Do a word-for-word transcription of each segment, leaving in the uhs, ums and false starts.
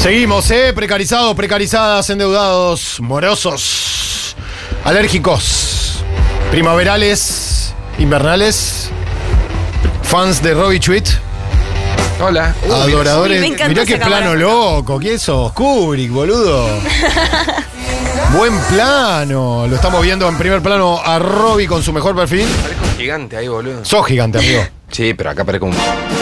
Seguimos, ¿eh? Precarizados, precarizadas, endeudados, morosos, alérgicos, primaverales, invernales, fans de Robbie Chuit. Hola. Uh, adoradores. Uy, me encanta Mirá qué esa plano cámara. loco. ¿Quién sos? Kubrick, boludo. Buen plano. Lo estamos viendo en primer plano a Robbie con su mejor perfil. Parezco un gigante ahí, boludo. Sos gigante, amigo. Sí, pero acá parezco un...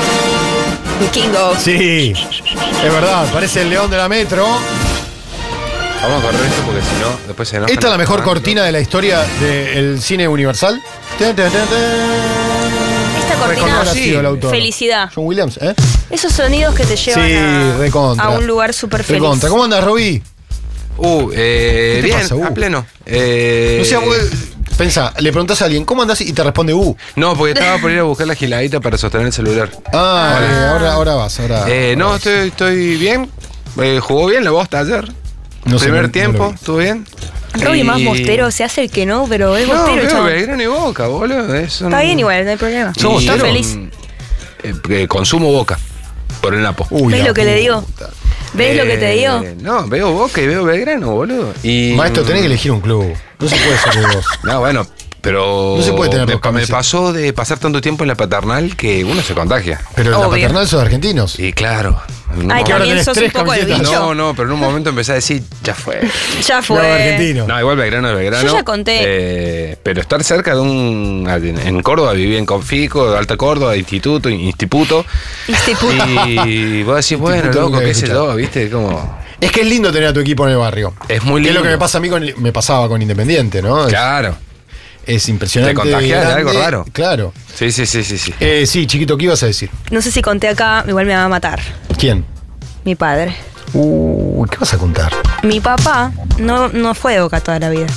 Vikingo. Sí, es verdad. Parece el león de la metro. Vamos a correr esto porque si no, después se enojan. Esta es la mejor Ah, cortina de la historia del cine universal. Tan, tan, tan, tan. Esta Recontra cortina, ha sido el autor. felicidad. John Williams, ¿eh? Esos sonidos que te llevan Sí, a, recontra. a un lugar súper feliz. Recontra. ¿Cómo andas, Robbie? Uh, eh, ¿Qué te bien, pasa, uh? a pleno. Eh, No sea, vos, pensá, le preguntás a alguien, ¿cómo andás? Y te responde, uh. No, porque estaba por ir a buscar la giladita para sostener el celular. Ah, Ah. eh, ahora, ahora vas, ahora. Eh, no, ahora vas. estoy, estoy bien. Eh, jugó bien la Bosta ayer. No sé, Primer no- no tiempo, lo vi. estuvo bien. Robbie Y- más bostero, se hace el que no, pero es No, bostero, veo chaval. Belgrano y Boca, boludo. Es un- Está bien igual, no hay problema. ¿Sos Está bostero? feliz. Eh, eh, consumo Boca. Por el Napo. Uy, ¿Ves la lo que le digo? puta. ¿Ves lo que te digo? Eh, No, veo Boca y veo Belgrano, boludo. Y, Maestro, tenés que elegir un club. No se puede ser de vos. No, bueno, pero. No se puede tener me, dos me camisetas. pasó de pasar tanto tiempo en la paternal que uno se contagia. Pero en la Obvio. paternal sos argentinos. Y claro. en un Ay, que ahora también tenés sos un tres poco el camisetas. bicho. No, no, pero en un momento empecé a decir, ya fue. Ya fue. No, argentino. No, igual Belgrano es Belgrano. Yo ya conté. Eh, pero estar cerca de un. En Córdoba viví en Confico, de Alta Córdoba, instituto, instituto. Instituto. Y vos decís, bueno, Instituto loco, nunca qué había sé escuchado. yo, ¿viste? Como. Es que es lindo tener a tu equipo en el barrio. Es muy Que es lindo. lo que me pasa a mí con, me pasaba con Independiente, ¿no? Es- Claro. Es, impresionante. Te contagiás de grande. algo raro. Claro. Sí, sí, sí, sí, sí. Eh, sí, chiquito, ¿qué ibas a decir? No sé si conté acá, igual me va a matar. ¿Quién? Mi padre. Uy, ¿qué vas a contar? Mi papá no, no fue de Boca toda la vida.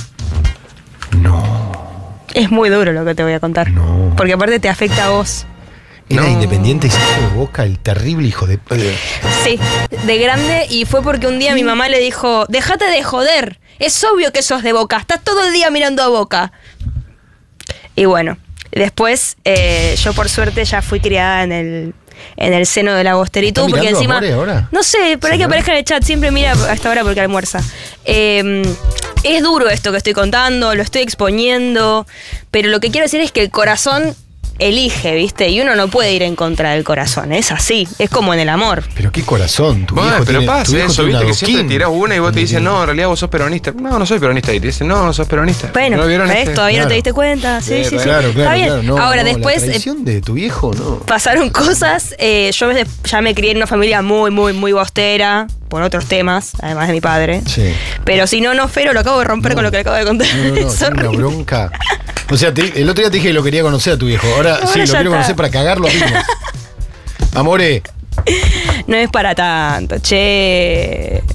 No. Es muy duro lo que te voy a contar. No. Porque aparte te afecta a vos. Era No. Independiente y se fue de Boca, el terrible hijo de. Sí, de grande. Y fue porque un día mi mamá le dijo, déjate de joder. Es obvio que sos de Boca. Estás todo el día mirando a Boca. Y bueno, después eh, yo por suerte ya fui criada en el, en el seno de la bosteritud. ¿Está Porque mirando encima... Amore ahora? No sé, pero hay que ¿Será? aparezca en el chat. Siempre mira hasta ahora porque almuerza. Eh, es duro esto que estoy contando, lo estoy exponiendo. Pero lo que quiero decir es que el corazón elige, ¿viste? Y uno no puede ir en contra del corazón. Es así. Es como en el amor. Pero qué corazón, tu Bueno, viejo pero tiene, tu pasa viejo eso, tiene viste un que siempre adoquín. tirás una y vos te dicen, no, en realidad vos sos peronista. No, no soy peronista. Y te dicen, no, sos peronista. Bueno, ¿No vieron ¿ves? este? Todavía no Claro. te diste cuenta. Sí, Sí, sí, sí. Claro, claro, Está bien. claro. No, Ahora, no, después La eh, traición de tu viejo, no. pasaron cosas. eh, yo desde- ya me crié en una familia muy, muy, muy bostera. Por otros temas, además de mi padre. Sí. Pero si no, no, Fero, lo acabo de romper No. con lo que le acabo de contar. No, no, no, Es tiene una horrible. bronca. O sea, te- el otro día te dije que lo quería conocer a tu viejo. Ahora Ahora sí, lo ya quiero está. conocer para cagarlo a mismo. Amore, No es para tanto, che.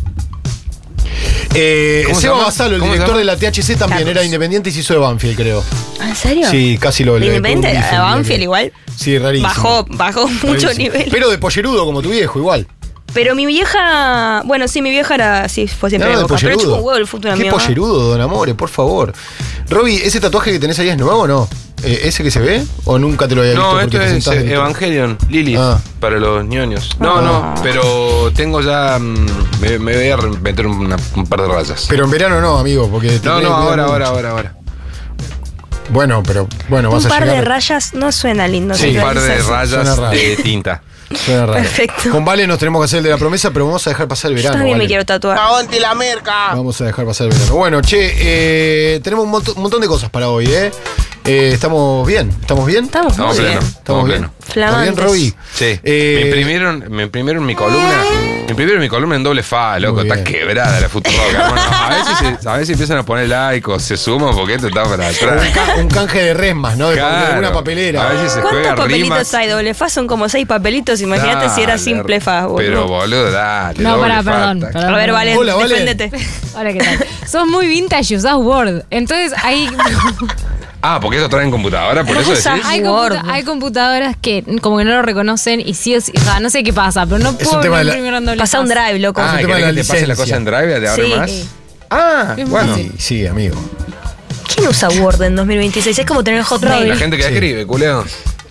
eh, ¿Cómo se Seba llama? Basalo, el ¿Cómo se director llama? de la T H C, también Carlos. era independiente y se hizo de Banfield, creo. ¿En serio? Sí, casi lo ¿De le- Independiente? dice, A mira Banfield que- igual. Sí, rarísimo. Bajó, bajó mucho Rarísimo. nivel. Pero de pollerudo como tu viejo, igual. Pero mi vieja. Bueno, sí, mi vieja era. Sí, fue siempre No, de de Boca. Pero pollerudo. chupa un huevo el fútbol a mi Qué mamá. pollerudo, don Amore, por favor. Robbie, ¿ese tatuaje que tenés ahí es nuevo o no? Eh, ¿Ese que se ve? ¿O nunca te lo había visto? No, porque esto te es sentás eh, dentro? Evangelion, Lilith, Ah. para los ñoños. No, Ah. no, pero tengo ya. mm, Me, me voy a meter una- un par de rayas. Pero en verano no, amigo, porque... te no, tenés no, que cuidar ahora, mucho. ahora, ahora, ahora. Bueno, pero bueno, Un vas a par llegar... de rayas no suena lindo. Sí, Un se par de realiza así. Suena rayas raro. de tinta. Suena raro. Perfecto. Con Vale nos tenemos que hacer el de la promesa, pero vamos a dejar pasar el Yo verano. también me Vale. quiero tatuar. ¡Aguante la merca! Vamos a dejar pasar el verano. Bueno, che, eh, tenemos un montón, un montón de cosas para hoy, ¿eh? Eh, ¿Estamos bien? ¿Estamos bien? Estamos Estamos muy pleno. bien. ¿Estamos bien? pleno. ¿Estás bien, Flamantes. Robbie? Sí. Eh, me imprimieron, me imprimieron mi columna. Me imprimieron mi columna en doble fa, loco. Muy Está bien. quebrada la Futurock, hermano. A veces, se- a veces empiezan a poner like o se suman porque esto está para Un, atrás. ca- un canje de resmas, ¿no? De, de Claro. alguna papelera. A veces se ¿Cuántos juega papelitos rimas. hay? Doble fa son como seis papelitos. Imagínate si era Dale, simple fa, boludo. Pero boludo, dale. No, doble pará, fa, perdón, tac. perdón. A ver, vale, Hola, Valen. deféndete. Hola, ¿qué tal? Sos muy vintage y usás Word. Entonces hay, Ah, porque esto trae en computadora, por No eso usa- decís. hay, Word. computa- hay computadoras que como que no lo reconocen y sí o sí, o sea, no sé qué pasa, pero no un puedo tema de la- imprimir en doble Pasa un faz. drive, loco. Ah, el tema ¿querés de la que te pase la licencia. cosa en Drive de ahora Sí. más? Sí. Ah, Es bueno. Sí, sí, amigo. ¿Quién usa Word en dos mil veintiséis? Es como tener La Hotmail. gente que Sí. escribe, culeo.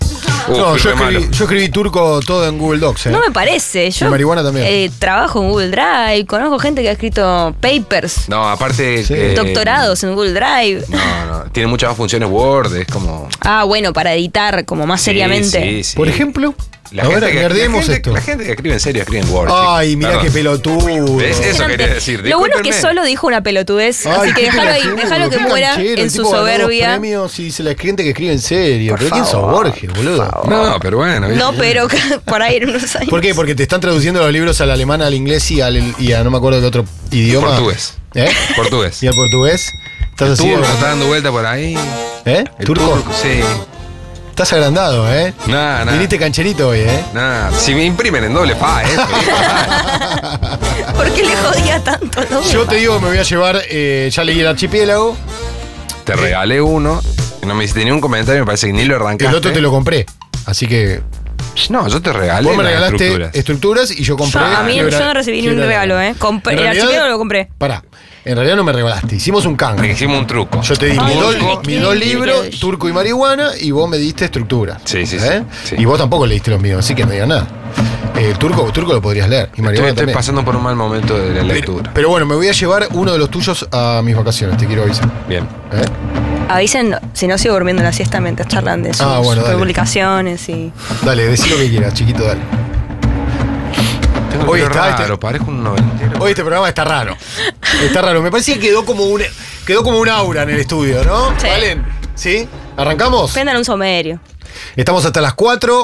Uh, No, fui yo re malo. escribí, yo escribí turco todo en Google Docs. ¿eh? No me parece. Yo Y marihuana también. eh, trabajo en Google Drive, conozco gente que ha escrito papers, No, aparte. Sí. eh, doctorados en Google Drive. No, no. Tiene muchas más funciones Word, es como. Ah, bueno, para editar como más Sí, seriamente. sí, sí. Por ejemplo, La a ver, gente que- nerdemos la gente- esto. La gente que escribe en serio escribe en Word. Ay, chicos. mirá Perdón. qué pelotudo. ¿Ves? Eso quería decir. Lo bueno es que discúlpenme. solo dijo una pelotudez, Ay, así que qué déjalo ahí, pelotudo, déjalo que qué muera canchero, en el su tipo ganó dos soberbia. premios y dice la gente que escribe en serio. Por ¿Pero quién sos favor, Borges, boludo? No, pero bueno. No, pero por ahí en unos años. ¿Por qué? Porque te están traduciendo los libros al alemán, al inglés y, al, y a no me acuerdo qué otro idioma. Portugués. ¿Eh? Portugués. ¿Y al portugués? ¿Estás así? Turco está dando vuelta por ahí. ¿Eh? El ¿Turco? Sí. Estás agrandado, ¿eh? Nada, nada. Viniste cancherito hoy, ¿eh? Nada. Si me imprimen en doble fa, ¿eh? ¿Por qué le jodía tanto? No me Yo pa- te digo que me voy a llevar, eh, ya leí el archipiélago, Te regalé uno. No me hiciste ni un comentario, me parece que ni lo arrancaste. el otro te lo compré. Así que No, yo te regalé vos me las regalaste estructuras. estructuras y yo compré. Yo- a mí quiebra- yo no recibí ni un quiebra- regalo, ¿eh? Compré- En el realidad- archipiélago lo compré. Pará, en realidad no me regalaste, hicimos un Porque canje. hicimos un truco. Yo te di Ay, mis dos, qué mis dos lindo. libros, turco y marihuana, y vos me diste estructuras. Sí, sí, ¿Eh? sí, sí. Y vos tampoco leíste los míos, así que no digas nada. Eh, turco, turco lo podrías leer, y Estoy, marihuana estoy también. pasando por un mal momento de la Pero, lectura. pero bueno, me voy a llevar uno de los tuyos a mis vacaciones, te quiero avisar. Bien. ¿Eh? Avisen si no sigo durmiendo la siesta mientras charlan de sus Ah, bueno, dale. publicaciones y. Dale, decí lo que quieras, chiquito, dale. Tengo Hoy el pelo está raro, este- parezco un noventero. Hoy este programa está raro. Está raro. Me parece que quedó como un, quedó como un aura en el estudio, ¿no? Sí. ¿Valen? ¿Sí? ¿Arrancamos? Prendan un somerio. Estamos hasta las cuatro.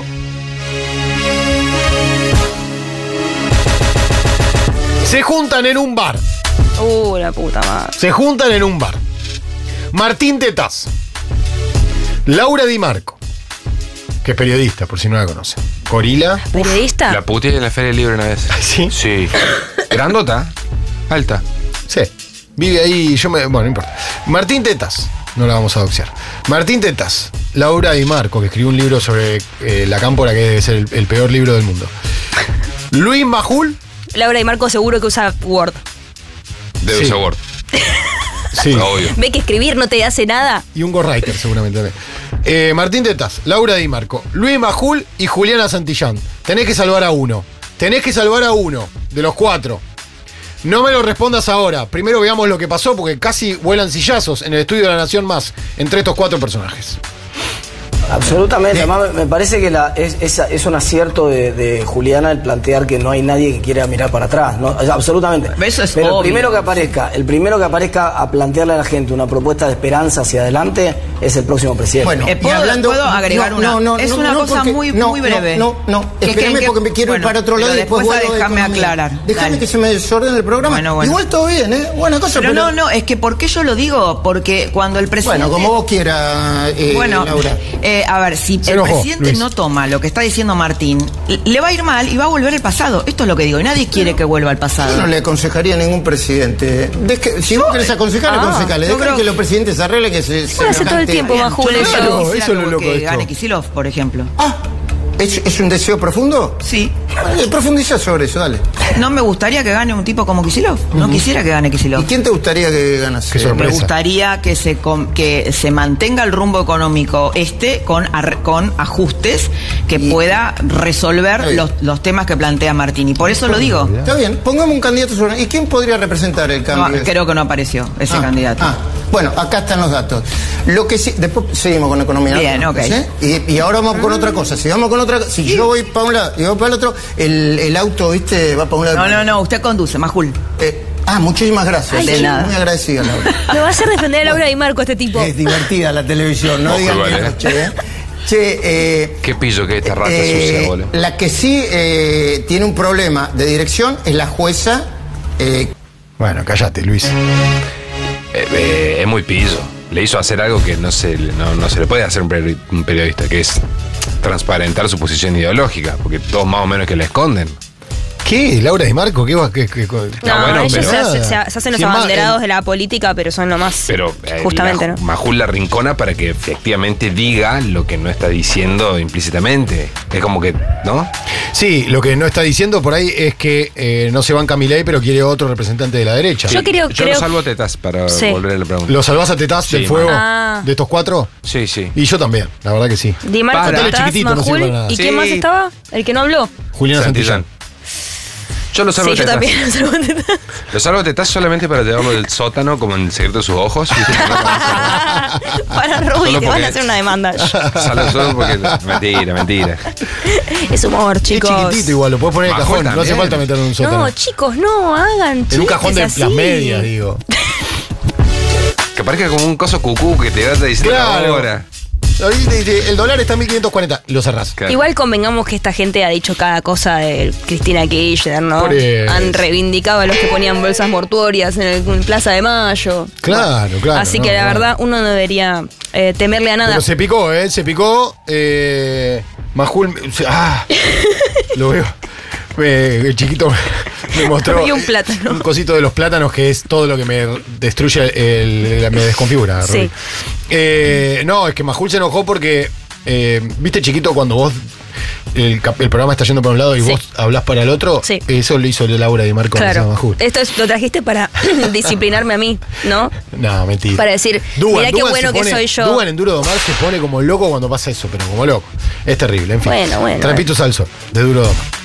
Se juntan en un bar. Uh, la puta madre. Se juntan en un bar. Martín Tetaz. Laura Di Marco, que es periodista, por si no la conocen. Gorila. ¿Periodista? La puteé en la Feria Libre una vez. ¿Sí? Sí. Grandota. Alta. Sí. Vive ahí, yo me. Bueno, no importa. Martín Tetaz. No la vamos a doxear. Martín Tetaz. Laura Di Marco, que escribió un libro sobre eh, la cámpora, que debe ser el, el peor libro del mundo. Luis Majul. Laura y Marco seguro que usa Word. De Sí. sí. Word. Sí. Obvio. ¿Ve que escribir no te hace nada? Y un ghostwriter, seguramente también. Eh, Martín Tetaz, Laura Di Marco, Luis Majul y Juliana Santillán. Tenés que salvar a uno. Tenés que salvar a uno de los cuatro. No me lo respondas ahora. Primero veamos lo que pasó, porque casi vuelan sillazos en el estudio de La Nación Más entre estos cuatro personajes. Absolutamente, además me parece que la, es, es, es un acierto de, de Juliana el plantear que no hay nadie que quiera mirar para atrás, ¿no? O sea, absolutamente. Eso es Pero obvio. el primero que aparezca, el primero que aparezca a plantearle a la gente una propuesta de esperanza hacia adelante es el próximo presidente. Bueno, Eh, ¿puedo- y hablando, puedo agregar no, una? no, no, Es no, una no, cosa porque- muy- no, muy breve. No, no, no, Que- espérame que- porque me quiero bueno, ir para otro pero lado y después después vuelvo de déjame economía. aclarar. Déjame Dale. que se me desordene el programa. Bueno, bueno. Igual todo bien, ¿eh? Buena cosa, Pero pero... no, no, es que ¿por qué yo lo digo? Porque cuando el presidente... Bueno, como vos quieras, eh, Bueno, Laura. eh, a ver, si Se el enojó, presidente Luis. no toma lo que está diciendo Martín, le va a ir mal y va a volver al pasado. Esto es lo que digo, y nadie quiere que vuelva al pasado. Yo no le aconsejaría a ningún presidente. Des que- si vos querés aconsejar, Ah, aconsejale. yo Dejar creo- que los presidentes se arreglen, que se... se Bueno, hace todo el cante- tiempo, Majul, Yo no eso. quisiera Claro, que- eso es lo loco de que esto. gane Kicillof, por ejemplo. Ah, ¿es, ¿es un deseo profundo? Sí. Eh, Profundiza sobre eso, dale. No me gustaría que gane un tipo como Kicillof. No quisiera que gane ¿Y Kicillof. quién te gustaría que ganase? Qué sorpresa. Me gustaría que se com- que se mantenga el rumbo económico este con, ar- con ajustes que Y- pueda resolver Ahí. los, los temas que plantea Martín. Y por eso lo digo. Está bien, pongamos un candidato sobre... ¿Y quién podría representar el No, cambio? creo que no apareció ese Ah, candidato. ah, bueno, acá están los datos. Lo que sí, después seguimos con economía. Bien, ¿no? ok. ¿Sí? Y, y ahora vamos con otra cosa. Si vamos con otra, si yo voy para un lado y voy para el otro, el, el auto, viste, va para un lado. No, no, no, usted conduce, Majul. Eh, ah, muchísimas gracias. Ay, de Sí, nada. Muy agradecida, Laura. Me va a hacer defender a Laura y Marco este tipo. Es divertida la televisión, no Ojo, digan igual, que eh. no, che, ¿eh? Che, eh, Qué pillo que es esta rata eh, sucia, boludo. la que sí eh, tiene un problema de dirección es la jueza. eh, Bueno, cállate, Luis. Eh, eh, es muy pillo. Le hizo hacer algo que no se, le- no, no se le puede hacer a un peri- un periodista, que es transparentar su posición ideológica, porque todos más o menos que la esconden. ¿Qué ¿Qué? ¿Laura Di Marco? ¿Qué va? ¿Qué, qué, qué? No, Ah, bueno, ellos pero- se, hace- se- se hacen los Si es más, abanderados el- de la política, pero son lo más. Pero eh, justamente, la- ¿no? Majul la rincona para que efectivamente diga lo que no está diciendo implícitamente. Es como que, ¿no? Sí, lo que no está diciendo por ahí es que eh, no se banca Milei, pero quiere otro representante de la derecha. Yo creo- Yo creo- lo salvo a tetas para Sí. volver a la pregunta. ¿Lo salvás a Tetaz Sí, del fuego Ah. de estos cuatro? Sí, sí. Y yo también, la verdad que sí. Di Marco, Para. Tetaz, Chiquitito, no sirve Majul, para nada. ¿y quién Sí. más estaba? El que no habló. Juliana Santillán. Yo lo salvo Sí, a yo Tetaz. también lo salvo a Tetaz. Lo salvo a Tetaz solamente para llevarlo del sótano como en secreto de sus ojos. ¿viste? Para Roby, Solo te van porque- a hacer una demanda. Salvo solo porque. Mentira, mentira. Es humor, chicos. Es chiquitito igual, lo puedes poner en el Majul cajón, no hace también. falta meterlo en un sótano. No, chicos, no hagan en un cajón de chistes las así. medias, digo. Que parezca como un coso cucú que te va diciendo Claro. ahora. Ahí te dice, el dólar está en mil quinientos cuarenta, lo cerrás. Claro. Igual convengamos que esta gente ha dicho cada cosa de Cristina Kirchner, ¿no? Por eso. Han reivindicado a los que ponían bolsas mortuorias en, el, en Plaza de Mayo. Claro, claro. Así no, que la bueno. verdad uno no debería eh, temerle a nada. Pero se picó, ¿eh? Se picó. Eh, Majul. Ah, lo veo. Eh, el chiquito me mostró Y un plátano. un cosito de los plátanos que es todo lo que me destruye, el, el- me desconfigura. Sí. Roby. Eh, no, es que Majul se enojó porque, eh, viste chiquito, cuando vos, el, cap- el programa está yendo para un lado y Sí. vos hablás para el otro, Sí. eso lo hizo Laura Di Marco Claro. a Majul. Esto es- lo trajiste para disciplinarme a mí, ¿no? No, mentira. Para decir, mirá qué bueno se que pone- soy yo. Dugan en Duro de Omar se pone como loco cuando pasa eso, pero como loco. Es terrible, en fin. Bueno, bueno, Trapitos al sol, de Duro de Omar.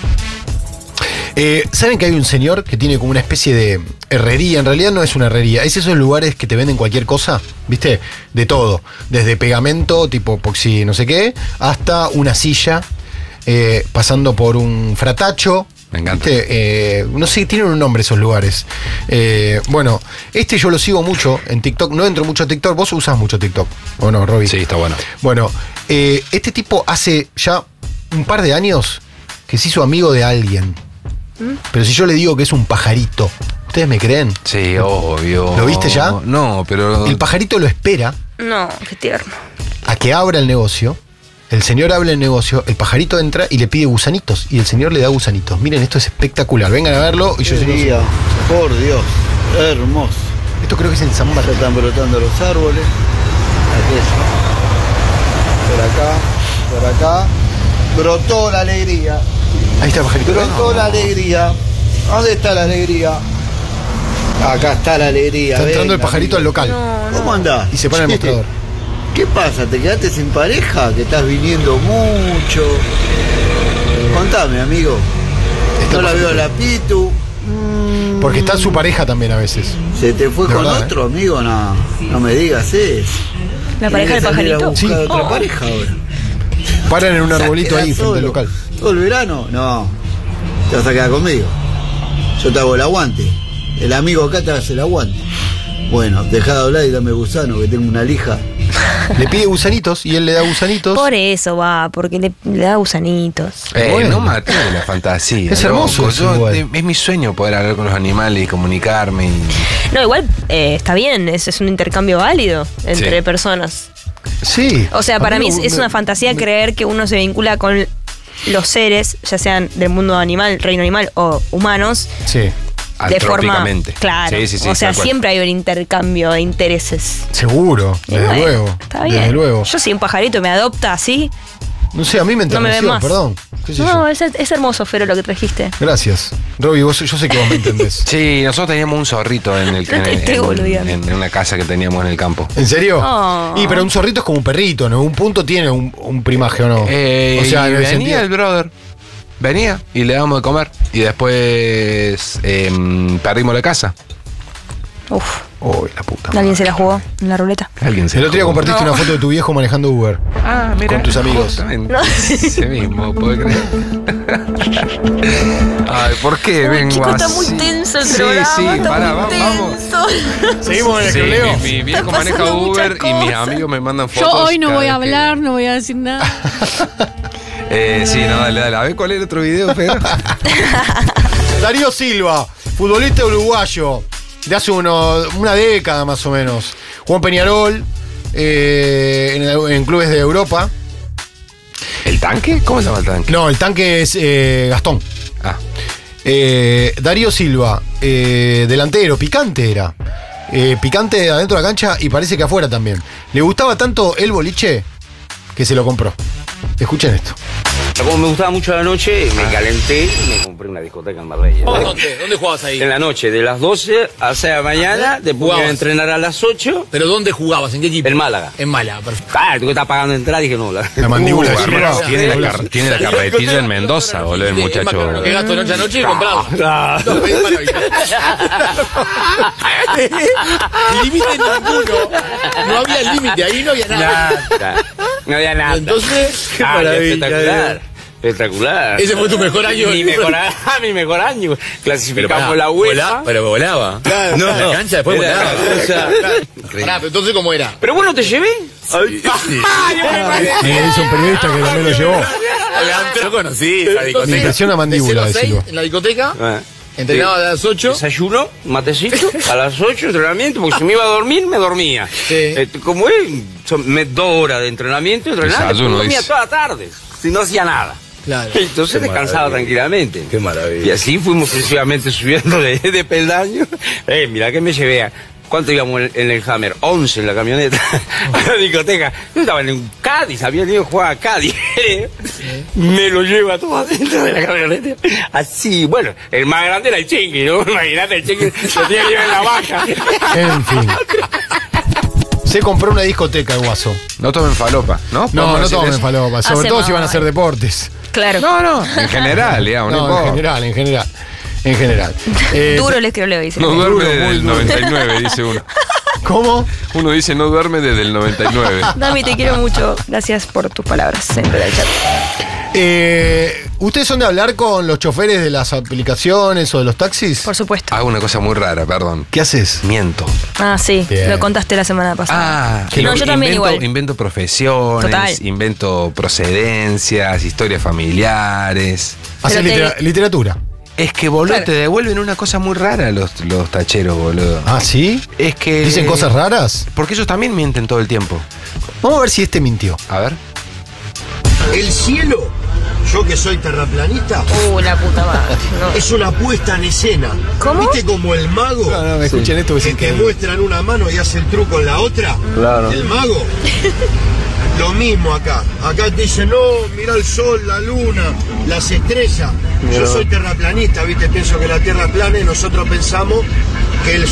Eh, ¿Saben que hay un señor que tiene como una especie de herrería? En realidad no es una herrería, es esos lugares que te venden cualquier cosa, ¿viste? De todo. Desde pegamento, tipo epoxi, no sé qué, hasta una silla, eh, pasando por un fratacho. Me encanta. ¿Viste? Eh, no sé, tienen un nombre esos lugares. Eh, bueno, este yo lo sigo mucho en TikTok. No entro mucho a TikTok. Vos usás mucho TikTok, ¿o no, Roby? Sí, está bueno. Bueno, eh, este tipo hace ya un par de años que se hizo amigo de alguien. Pero si yo le digo que es un pajarito, ¿ustedes me creen? Sí, obvio. ¿Lo viste ya? No, pero. El pajarito lo espera No, qué tierno. a que abra el negocio. El señor abre el negocio, el pajarito entra y le pide gusanitos. Y el señor le da gusanitos. Miren, esto es espectacular. Vengan a verlo. Y yo se los- Día, por Dios, hermoso. Esto creo que es en San Ya Martín. están brotando los árboles. Aquello. Por acá, por acá. Brotó la alegría. Ahí está el pajarito. Brotó la alegría. ¿Dónde está la alegría? Acá está la alegría. Está entrando el venga, pajarito al amigo. local. ¿Cómo andás? Y se para en el Che, mostrador. ¿Qué pasa? ¿Te quedaste sin pareja? ¿Que estás viniendo mucho? Contame, amigo. Está No la el veo a pajarito. la Pitu. Porque está su pareja también a veces. ¿Se te fue De con verdad, otro, amigo? No, no me digas eso. ¿La pareja del ¿Tenés que salir a pajarito? buscar Sí. otra Oh. pareja ahora? Paran en un arbolito ¿Quedás ahí frente al solo? local. ¿Todo el verano? No. Te vas a quedar conmigo. Yo te hago el aguante. El amigo acá te hace el aguante. Bueno, dejá de hablar y dame gusano, que tengo una lija. Le pide gusanitos y él le da gusanitos. Por eso va, porque le, le da gusanitos. Eh, Bueno. no maté de la fantasía. Es hermoso loco. eso Yo- igual. eh, es mi sueño poder hablar con los animales y comunicarme. y- No, igual eh, está bien, es, es un intercambio válido entre Sí. personas. Sí. O sea, A para mí me- es, es me- una fantasía creer que uno se vincula con los seres, ya sean del mundo animal, reino animal o humanos, Sí, de forma. Antrópicamente. Claro. Sí, sí, sí, o sea, tal cual. siempre hay un intercambio de intereses. seguro, Y desde bueno, luego. Está bien. Desde luego. Yo si un pajarito me adopta así. No sé, a mí me No me ven enterneció, más. perdón. ¿Qué sé No, yo? es, es hermoso, Fero, lo que trajiste. Gracias. Roby, vos, yo sé que vos me entendés. Sí, nosotros teníamos un zorrito en, el, No en, te el- estoy en- boludeando. en- en una casa que teníamos en el campo. ¿En serio? Oh. Y pero un zorrito es como un perrito, ¿no? Un punto tiene un, un primaje, ¿o no? Eh, o sea, y en el venía sentido- el brother. Venía y le dábamos de comer. Y después em, perdimos la casa. Uf, Uy, la puta. alguien se la jugó en la ruleta. Alguien se El otro día jugó. compartiste No. una foto de tu viejo manejando Uber. Ah, mira. con tus amigos. Justamente. No. Ese mismo, ¿puedo creer? Ay, ¿por qué Uy, vengo chico, está así? muy tenso el Sí, programa. sí, está pará, muy va- vamos. tenso. Seguimos en el Sí, escroleo. mi, mi viejo Está maneja pasando Uber muchas y mis cosas. amigos me mandan Yo fotos. hoy no cada voy a vez que- hablar, no voy a decir nada. Eh, sí, no, dale, dale. A ver cuál era el otro video, Pedro. Darío Silva, futbolista uruguayo, de hace uno- una década más o menos. Jugó en Peñarol, eh, en, en clubes de Europa. ¿El tanque? ¿Cómo se llama el tanque? No, el tanque es eh, Gastón. Ah, Eh, Darío Silva, eh, delantero, picante era. Eh, picante adentro de la cancha y parece que afuera también. Le gustaba tanto el boliche que se lo compró. Escuchen esto. Como me gustaba mucho la noche, me calenté y me compré una discoteca en Marbella. ¿Dónde? ¿Dónde jugabas ahí? En la noche, de las doce a seis de la mañana, después iba a entrenar a las ocho. ¿Pero dónde jugabas? ¿En qué equipo? En Málaga. En Málaga, perfecto. Ah, tú que estás pagando entrada, dije no. La, la mandíbula. Uh, hermano, tiene, la car tiene la carretilla en Mendoza, boludo, el muchacho. Que gasto noche a noche y comprado. Claro. No, es maravilloso. Límite ninguno. No había límite, ahí no había nada. Nada. No había nada. Entonces, qué maravilla. Espectacular. Espectacular. Ese fue tu mejor año. Mi mejor, mi mejor año. Clasificamos la UEFA. Pero volaba. Claro, no, en la cancha después era, volaba. O sea, Pará, pero entonces, ¿cómo era? Pero bueno, ¿te llevé? Sí, sí. Me dice un periodista que también lo llevó. Lo conocí, esa discoteca. Me impresiona mandíbula de Silva. En la discoteca, Ah. entrenaba a las ocho. Desayuno, matecito, a las ocho entrenamiento, porque si me iba a dormir, me dormía. Sí. Eh, como es, son me- dos horas de entrenamiento, entrenando, Desayuno, dormía dice. toda la tarde, si no hacía nada. Claro. Entonces Qué descansaba maravilla. tranquilamente. Qué maravilla. Y así fuimos sucesivamente subiendo de, de peldaño. Eh, mirá que me llevé a... ¿Cuánto íbamos en, en el Hammer? once en la camioneta. A la discoteca. Yo estaba en un Cádiz, había ido a jugar a Cádiz. Me lo lleva todo adentro de la camioneta. Así, bueno, el más grande era el Chingy, ¿no? Imagínate, el Chingy lo tenía que llevar en la vaca. En fin. Se compró una discoteca el Guaso. No tomen falopa, ¿no? No, no decir tomen eso? falopa. Sobre Hace todo si van a mal. hacer deportes. Claro. No, no, en general, digamos, no, No, en importa. general, en general. En general. Eh, Duro le escribió, le dice. No duerme Duro, desde muy el duro. noventa y nueve, dice uno. ¿Cómo? Uno dice no duerme desde el noventa y nueve. Dami, te quiero mucho. Gracias por tus palabras en el chat. Eh, ¿Ustedes son de hablar con los choferes de las aplicaciones o de los taxis? Por supuesto. Hago una cosa muy rara, perdón. ¿Qué haces? Miento. Ah, sí. Bien. Lo contaste la semana pasada. Ah, no, yo también invento, igual. invento profesiones, Total. invento procedencias, historias familiares. Haces Pero te- litera- literatura. Es que, boludo, Claro. te devuelven una cosa muy rara los, los tacheros, boludo. ¿Ah, sí? Es que... ¿Dicen cosas raras? Porque ellos también mienten todo el tiempo. Vamos a ver si este mintió. A ver. El cielo, yo que soy terraplanista, Uh, la puta madre. No. es una puesta en escena. ¿Cómo? ¿Viste como el mago? No, no, escuchen esto que es Que te increíble. muestran una mano y hace el truco en la otra. Claro. El mago. Lo mismo acá. Acá te dicen, no, mira el sol, la luna, las estrellas. Yo soy terraplanista, ¿viste? Pienso que la tierra es plana y nosotros pensamos que el